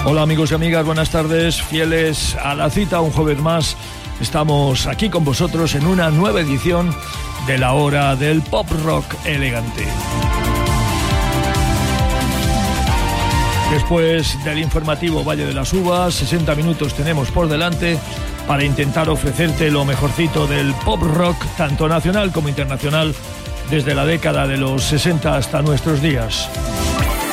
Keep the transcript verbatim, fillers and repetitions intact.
Hola amigos y amigas, buenas tardes, fieles a la cita un jueves más. Estamos aquí con vosotros en una nueva edición de la hora del pop rock elegante. Después del informativo Valle de las Uvas, sesenta minutos tenemos por delante para intentar ofrecerte lo mejorcito del pop rock, tanto nacional como internacional, desde la década de los sesenta hasta nuestros días.